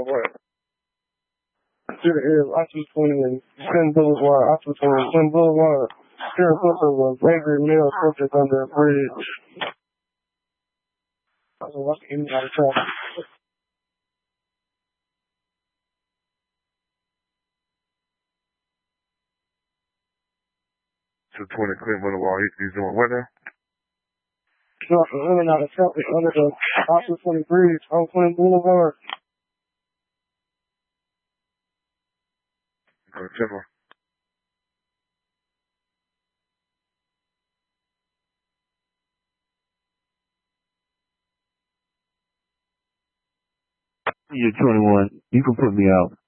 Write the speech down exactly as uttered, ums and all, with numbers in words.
what? Here is I two twenty and Twin Boulevard, I two twenty Twin Boulevard. Here Hooker was angry male subject under a bridge. I was walking in out of traffic. two twenty Twin Boulevard, he's doing what now? Walking in and out of traffic under the I two twenty bridge on Twin Boulevard. Uh, ten one. You're twenty-one. You can put me out.